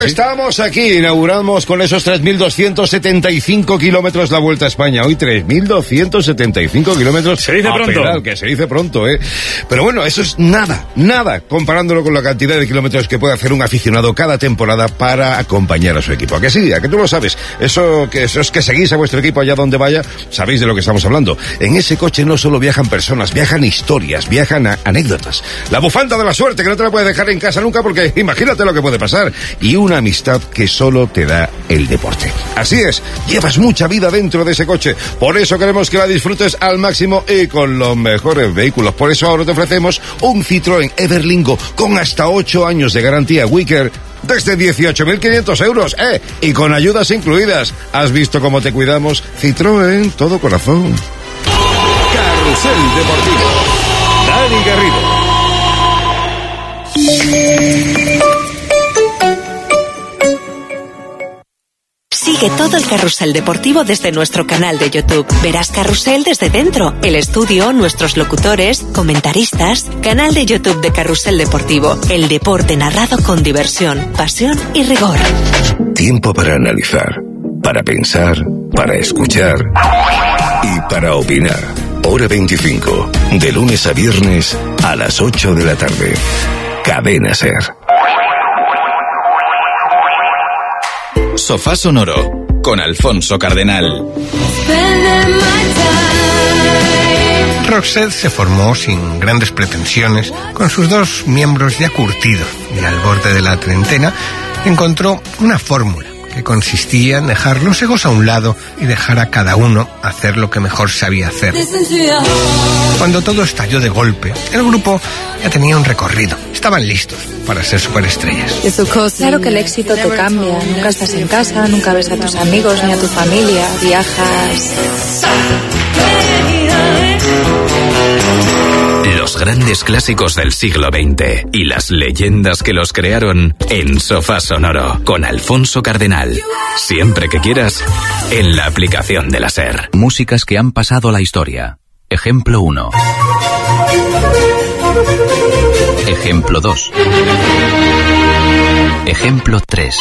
Estamos aquí, inauguramos con esos 3.275 kilómetros la Vuelta a España. Hoy 3.275 kilómetros. Se dice pronto. Pedal, que se dice pronto, ¿eh? Pero bueno, eso es nada, comparándolo con la cantidad de kilómetros que puede hacer un aficionado cada temporada para acompañar a su equipo. ¿A que sí? ¿A que tú lo sabes? Eso es que seguís a vuestro equipo allá donde vaya, sabéis de lo que estamos hablando. En ese coche no solo viajan personas, viajan historias, viajan anécdotas. La bufanda de la suerte, que no te la puedes dejar en casa nunca porque imagínate lo que puede pasar. Y una amistad que solo te da el deporte. Así es, llevas mucha vida dentro de ese coche. Por eso queremos que la disfrutes al máximo y con los mejores vehículos. Por eso ahora te ofrecemos un Citroën Everlingo con hasta 8 años de garantía Wicker desde 18.500 euros, y con ayudas incluidas. ¿Has visto cómo te cuidamos? Citroën, todo corazón. Carrusel Deportivo. Dani Garrido. Sigue todo el carrusel deportivo desde nuestro canal de YouTube. Verás carrusel desde dentro, el estudio, nuestros locutores, comentaristas. Canal de YouTube de Carrusel Deportivo. El deporte narrado con diversión, pasión y rigor. Tiempo para analizar, para pensar, para escuchar y para opinar. Hora 25, de lunes a viernes a las 8 de la tarde. Cadena SER. Sofá Sonoro, con Alfonso Cardenal. Roxette se formó sin grandes pretensiones, con sus 2 miembros ya curtidos y al borde de la treintena. Encontró una fórmula que consistía en dejar los egos a un lado y dejar a cada uno hacer lo que mejor sabía hacer. Cuando todo estalló de golpe, el grupo ya tenía un recorrido. Estaban listos para ser superestrellas. Claro que el éxito te cambia. Nunca estás en casa, nunca ves a tus amigos ni a tu familia. Viajas. Los grandes clásicos del siglo XX y las leyendas que los crearon en Sofá Sonoro con Alfonso Cardenal. Siempre que quieras, en la aplicación de la SER. Músicas que han pasado a la historia. Ejemplo 1. Ejemplo 2. Ejemplo 3.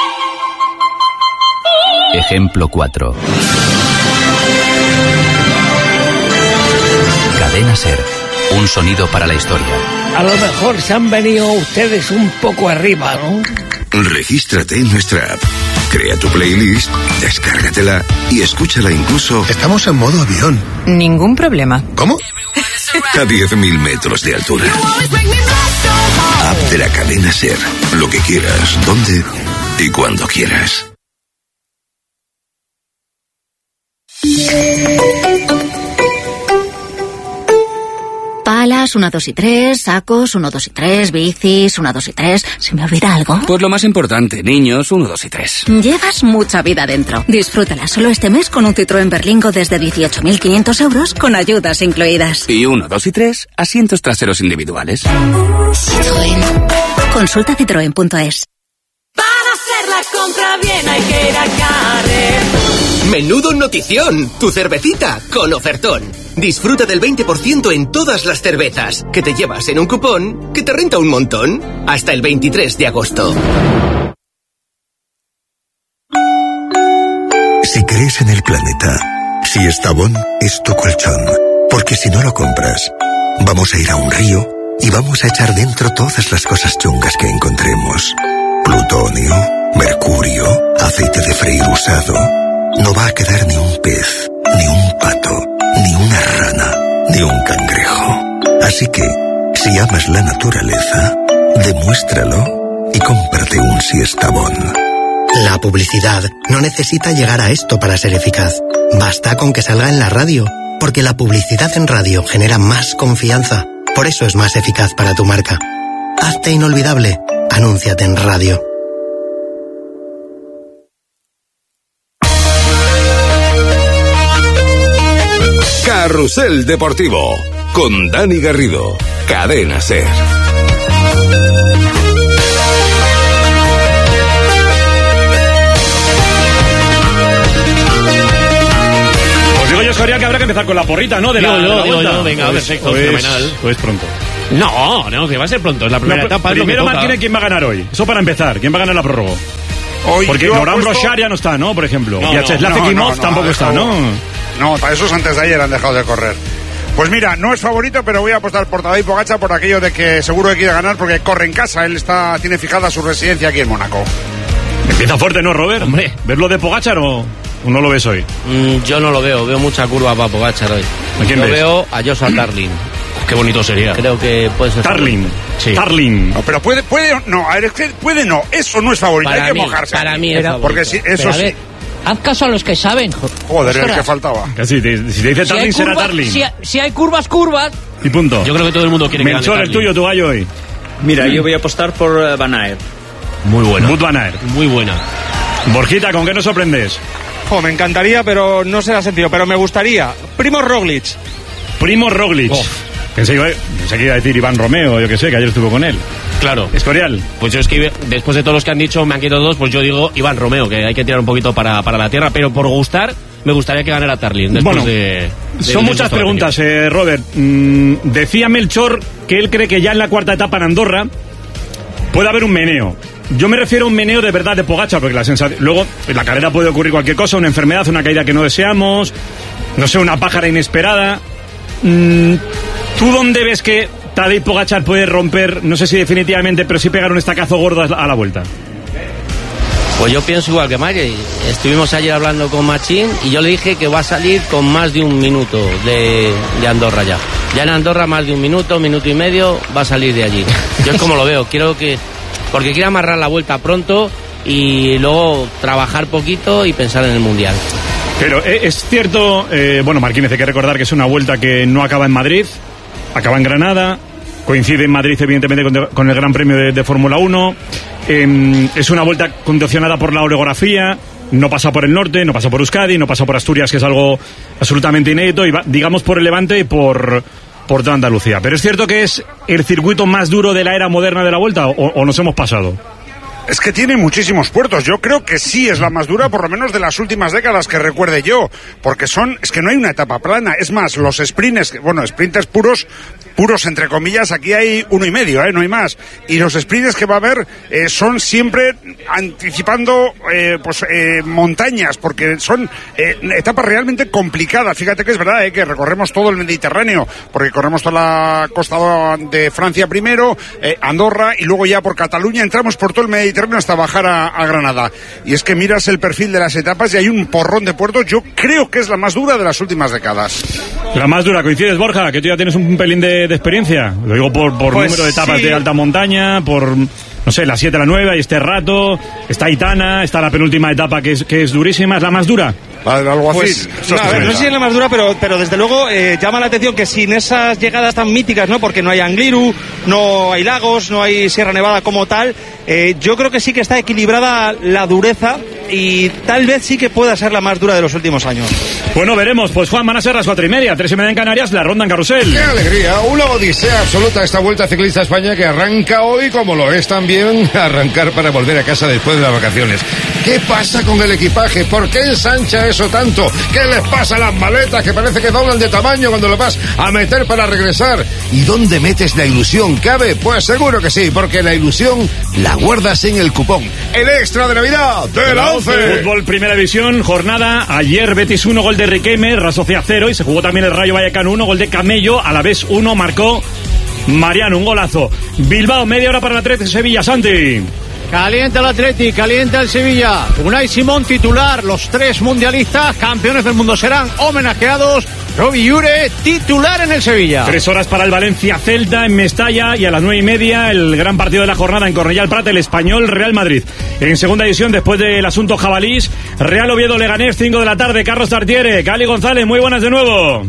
Ejemplo 4. Cadena SER. Un sonido para la historia. A lo mejor se han venido ustedes un poco arriba, ¿no? Regístrate en nuestra app. Crea tu playlist, descárgatela y escúchala incluso... Estamos en modo avión. Ningún problema. ¿Cómo? A 10.000 metros de altura. App de la cadena SER. Lo que quieras, donde y cuando quieras. Palas, 1, 2 y 3, sacos, 1, 2 y 3, bicis, 1, 2 y 3. ¿Se me olvida algo? Pues lo más importante, niños, 1, 2 y 3. Llevas mucha vida dentro. Disfrútala solo este mes con un Citroën Berlingo desde 18.500 euros con ayudas incluidas. Y 1, 2 y 3, asientos traseros individuales. Citroën. Consulta citroen.es. Para hacer la compra bien hay que ir a Carrer. Menudo notición, tu cervecita con ofertón. Disfruta del 20% en todas las cervezas, que te llevas en un cupón que te renta un montón. Hasta el 23 de agosto. Si crees en el planeta, si Estavón es tu colchón, porque si no lo compras, vamos a ir a un río y vamos a echar dentro todas las cosas chungas que encontremos. Plutonio, mercurio, aceite de freír usado. No va a quedar ni un pez, ni un pato, ni una rana, ni un cangrejo. Así que, si amas la naturaleza, demuéstralo y cómprate un Siestabón. La publicidad no necesita llegar a esto para ser eficaz. Basta con que salga en la radio, porque la publicidad en radio genera más confianza. Por eso es más eficaz para tu marca. Hazte inolvidable. Anúnciate en radio. Carrusel Deportivo, con Dani Garrido, Cadena SER. Os digo yo, Soria, que habrá que empezar con la porrita, ¿no? De la Digo yo, venga, pues, perfecto, pues, fenomenal. Pues pronto. No, que va a ser pronto. Es la primera etapa. Primero marquen quién va a ganar hoy. Eso para empezar. ¿Quién va a ganar la prórroga? Porque Laurent Brochat ya no está, ¿no? Por ejemplo. Y Vyacheslav Ekimov tampoco está, ¿no? No, para esos antes de ayer han dejado de correr. Pues mira, no es favorito, pero voy a apostar por Tadej Pogačar por aquello de que seguro que quiere ganar porque corre en casa. Él tiene fijada su residencia aquí en Mónaco. Empieza fuerte, ¿no, Robert? Hombre. ¿Ves lo de Pogačar o no lo ves hoy? Yo no lo veo mucha curva para Pogačar hoy. ¿A quién ves? Veo a Joshua Tarling. Qué bonito sería. Creo que puede ser Tarling. Sí. Tarling. No, pero puede no, a ver, es que puede no, eso no es favorito, hay que mojarse. Para mí es favorito. Porque si eso sí. Haz caso a los que saben. Joder, el que faltaba. Casi, si te dice Tarling, será Tarling. Si hay curvas. Y punto. Yo creo que todo el mundo quiere que gane Melchor, el tuyo, tu gallo hoy. Mira, yo voy a apostar por Van Aert. Muy buena. Van Aert. Muy buena. Borjita, ¿con qué nos sorprendes? Me encantaría, pero no será sencillo. Pero me gustaría. Primož Roglič. Pensé que iba a decir Iván Romeo, yo que sé, que ayer estuvo con él. Claro. Escorial. Pues yo es que después de todos los que han dicho, me han quitado dos, pues yo digo Iván Romeo, que hay que tirar un poquito para la tierra, pero por gustar, me gustaría que ganara Tarling. Son muchas preguntas, Robert. Decía Melchor que él cree que ya en la cuarta etapa en Andorra puede haber un meneo. Yo me refiero a un meneo de verdad de Pogačar, porque luego en la carrera puede ocurrir cualquier cosa, una enfermedad, una caída que no deseamos, no sé, una pájara inesperada. ¿Tú dónde ves que Tadej Pogačar puede romper, no sé si definitivamente, pero sí pegar un estacazo gordo a la vuelta? Pues yo pienso igual que Mike. Estuvimos ayer hablando con Machín y yo le dije que va a salir con más de un minuto de Andorra ya. Ya en Andorra más de un minuto y medio va a salir de allí. Yo es como lo veo, porque quiere amarrar la vuelta pronto y luego trabajar poquito y pensar en el Mundial. Pero es cierto, Marquínez, hay que recordar que es una vuelta que no acaba en Madrid, acaba en Granada, coincide en Madrid evidentemente con el Gran Premio de Fórmula 1, es una vuelta condicionada por la orografía, no pasa por el norte, no pasa por Euskadi, no pasa por Asturias, que es algo absolutamente inédito, y va, digamos, por el Levante y por toda Andalucía. Pero es cierto que es el circuito más duro de la era moderna de la vuelta, o nos hemos pasado. Es que tiene muchísimos puertos. Yo creo que sí es la más dura, por lo menos de las últimas décadas que recuerde yo, porque es que no hay una etapa plana. Es más, los sprints puros entre comillas, aquí hay 1,5, no hay más. Y los sprints que va a haber son siempre anticipando montañas, porque son etapas realmente complicadas. Fíjate que es verdad que recorremos todo el Mediterráneo, porque corremos toda la costa de Francia primero, Andorra, y luego ya por Cataluña entramos por todo el Mediterráneo hasta bajar a Granada. Y es que miras el perfil de las etapas y hay un porrón de puertos. Yo creo que es la más dura de las últimas décadas. La más dura, ¿coincides, Borja? Que tú ya tienes un pelín de experiencia. Lo digo por número de etapas de alta montaña, por, no sé, la 7, la 9, y este rato, está Aitana, está la penúltima etapa que es durísima. ¿Es la más dura? Algo así. No sé si es la más dura, pero desde luego llama la atención que sin esas llegadas tan míticas, ¿no? Porque no hay Angliru, no hay lagos, no hay Sierra Nevada como tal. Yo creo que sí que está equilibrada la dureza y tal vez sí que pueda ser la más dura de los últimos años. Bueno, veremos. Pues Juan, van a ser las 4:30, 3:30 en Canarias, la ronda en Carrusel. ¡Qué alegría! Una odisea absoluta esta Vuelta Ciclista a España, que arranca hoy, como lo es también arrancar para volver a casa después de las vacaciones. ¿Qué pasa con el equipaje? ¿Por qué ensancha eso tanto? ¿Qué les pasa a las maletas que parece que doblan de tamaño cuando lo vas a meter para regresar? ¿Y dónde metes la ilusión? ¿Cabe? Pues seguro que sí, porque la ilusión la guardas en el cupón. El extra de Navidad de la 11. Fútbol Primera División, jornada. Ayer Betis 1, gol de Riquelme, Real Sociedad 0, y se jugó también el Rayo Vallecano 1, gol de Camello, a la vez 1, marcó Mariano, un golazo. Bilbao, media hora para el Athletic Sevilla, Santi. Calienta el Athletic, calienta el Sevilla. Unai Simón titular, los 3 mundialistas, campeones del mundo, serán homenajeados. Robbie Llure, titular en el Sevilla. 3 horas para el Valencia Celta en Mestalla, y a las 9:30 el gran partido de la jornada en Cornellà el Prat, el Español Real Madrid. En segunda división, después del asunto Jabalís, Real Oviedo Leganés, 5 de la tarde, Carlos Tartiere. Cali González, muy buenas de nuevo.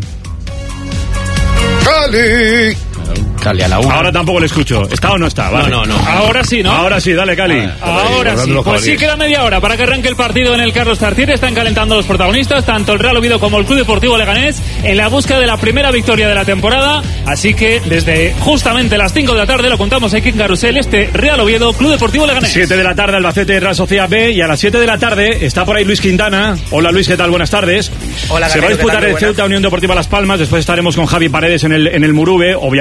Cali a la 1. Ahora tampoco le escucho. ¿Está o no está? Vale. No. Ahora sí, ¿no? Ahora sí, dale, Cali. Ahora sí. Pues sí, queda media hora para que arranque el partido en el Carlos Tartiere. Están calentando los protagonistas, tanto el Real Oviedo como el Club Deportivo Leganés, en la búsqueda de la primera victoria de la temporada. Así que desde justamente las 5 de la tarde lo contamos aquí en Carrusel, este Real Oviedo, Club Deportivo Leganés. 7 de la tarde, Albacete, Real Sociedad B, y a las 7 de la tarde está por ahí Luis Quintana. Hola, Luis, ¿qué tal? Buenas tardes. Hola, se va a disputar el Ceuta Unión Deportiva Las Palmas. Después estaremos con Javi Paredes en el Murube. Obviamente es un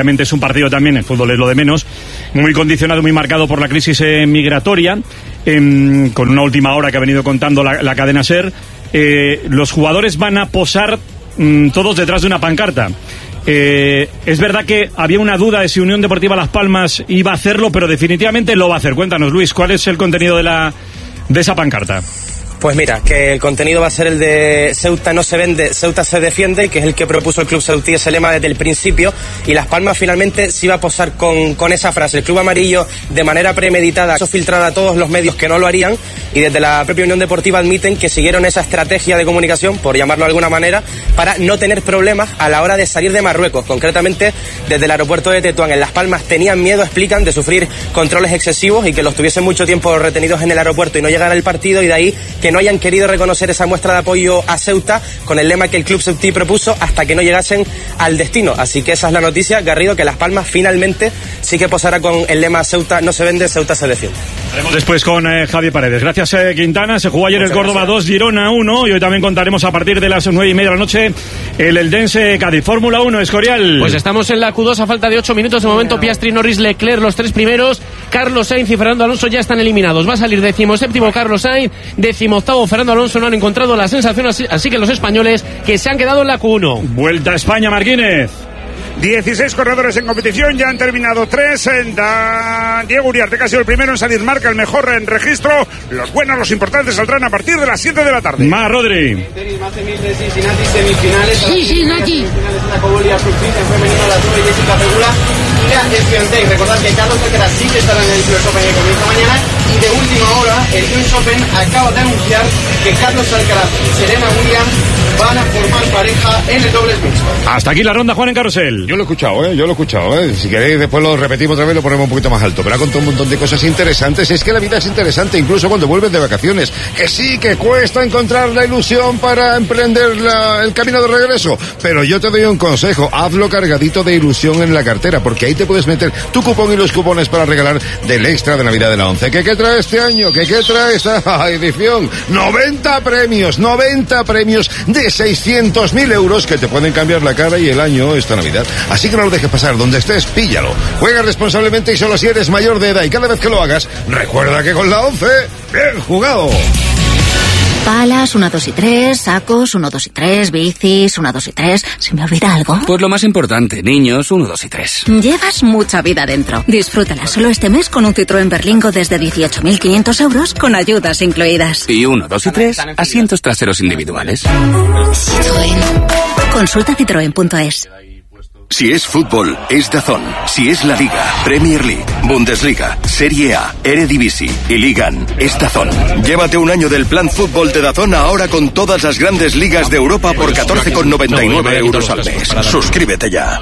partido también, el fútbol es lo de menos, muy condicionado, muy marcado por la crisis migratoria, con una última hora que ha venido contando la cadena SER. Los jugadores van a posar todos detrás de una pancarta. Es verdad que había una duda de si Unión Deportiva Las Palmas iba a hacerlo, pero definitivamente lo va a hacer. Cuéntanos, Luis, ¿cuál es el contenido de esa pancarta? Pues mira, que el contenido va a ser el de Ceuta no se vende, Ceuta se defiende, que es el que propuso el club ceutí, ese lema desde el principio, y Las Palmas finalmente sí va a posar con esa frase. El club amarillo, de manera premeditada, hizo filtrar a todos los medios que no lo harían, y desde la propia Unión Deportiva admiten que siguieron esa estrategia de comunicación, por llamarlo de alguna manera, para no tener problemas a la hora de salir de Marruecos. Concretamente, desde el aeropuerto de Tetuán en Las Palmas tenían miedo, explican, de sufrir controles excesivos y que los tuviesen mucho tiempo retenidos en el aeropuerto y no llegar al partido, y de ahí que no hayan querido reconocer esa muestra de apoyo a Ceuta con el lema que el club ceutí propuso hasta que no llegasen al destino. Así que esa es la noticia, Garrido, que Las Palmas finalmente sí que posará con el lema Ceuta no se vende, Ceuta se defiende. Haremos después con Javi Paredes. Gracias, Quintana. Se jugó ayer el Córdoba 2, Girona 1, y hoy también contaremos a partir de las 9:30 de la noche el Eldense Cádiz. Fórmula 1, Escorial. Pues estamos en la Q2 a falta de 8 minutos. De momento Piastri, Norris, Leclerc, los 3 primeros. Carlos Sainz y Fernando Alonso ya están eliminados. Va a salir 17º Carlos Sainz, 18º Fernando Alonso. No han encontrado la sensación, así que los españoles que se han quedado en la Q1. Vuelta a España, Martínez. 16 corredores en competición, ya han terminado 3. Diego Uriarte, que ha sido el primero en salir, marca el mejor en registro. Los buenos, los importantes saldrán a partir de las 7 de la tarde. Más Rodri. Sí, Nati. Recordad que Carlos Alcaraz sí que estará en el US Open que comienza mañana, y de última hora el US Open acaba de anunciar que Carlos Alcaraz y Serena Williams van a formar pareja en el dobles mixto. Hasta aquí la ronda, Juan, en Carrusel. Yo lo he escuchado. Si queréis después lo repetimos otra vez, lo ponemos un poquito más alto, pero ha contado un montón de cosas interesantes. Es que la vida es interesante incluso cuando vuelves de vacaciones, que sí, que cuesta encontrar la ilusión para emprender el camino de regreso, pero yo te doy un consejo: hazlo cargadito de ilusión en la cartera, porque ahí te puedes meter tu cupón y los cupones para regalar del extra de Navidad de la 11. ¿Qué trae este año? ¿Qué trae esta edición? 90 premios de 600.000 euros que te pueden cambiar la cara y el año esta Navidad. Así que no lo dejes pasar. Donde estés, píllalo. Juega responsablemente y solo si eres mayor de edad, y cada vez que lo hagas, recuerda que con la 11, bien jugado. Palas, 1, 2 y 3, sacos, 1, 2 y 3, bicis, 1, 2 y 3. ¿Se me olvida algo? Pues lo más importante, niños, 1, 2 y 3. Llevas mucha vida dentro. Disfrútala solo este mes con un Citroën Berlingo desde 18.500 euros con ayudas incluidas. Y 1, 2 y 3, asientos traseros individuales. Citroën. Consulta citroen.es. Si es fútbol, es DAZN. Si es la Liga, Premier League, Bundesliga, Serie A, Eredivisie y Ligan, es DAZN. Llévate un año del plan fútbol de DAZN ahora con todas las grandes ligas de Europa por 14,99 euros al mes. Suscríbete ya.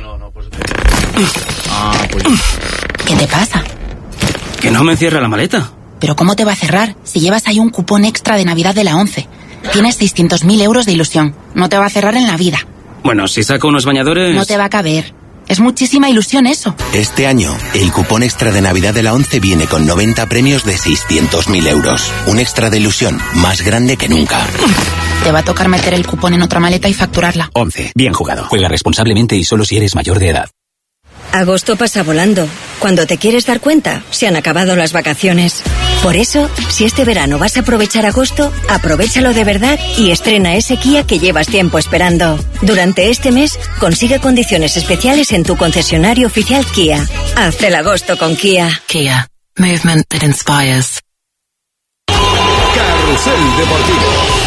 ¿Qué te pasa? Que no me cierra la maleta. ¿Pero cómo te va a cerrar si llevas ahí un cupón extra de Navidad de la 11? Tienes 600.000 euros de ilusión. No te va a cerrar en la vida. Bueno, si saco unos bañadores... No te va a caber. Es muchísima ilusión eso. Este año, el cupón extra de Navidad de la 11 viene con 90 premios de 600.000 euros. Un extra de ilusión más grande que nunca. Te va a tocar meter el cupón en otra maleta y facturarla. 11. Bien jugado. Juega responsablemente y solo si eres mayor de edad. Agosto pasa volando. Cuando te quieres dar cuenta, se han acabado las vacaciones. Por eso, si este verano vas a aprovechar agosto, aprovéchalo de verdad y estrena ese Kia que llevas tiempo esperando. Durante este mes, consigue condiciones especiales en tu concesionario oficial Kia. Haz el agosto con Kia. Kia. Movement that inspires. Carrusel Deportivo.